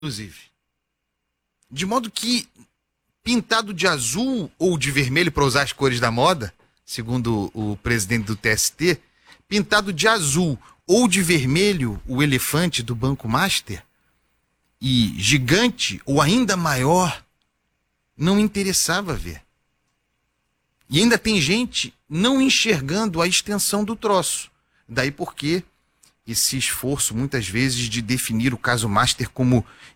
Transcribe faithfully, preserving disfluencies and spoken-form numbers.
inclusive. De modo que, pintado de azul ou de vermelho, para usar as cores da moda, segundo o presidente do T S T, pintado de azul ou de vermelho, o elefante do Banco Master, e gigante ou ainda maior, não interessava ver. E ainda tem gente não enxergando a extensão do troço. Daí porque esse esforço, muitas vezes, de definir o caso Master como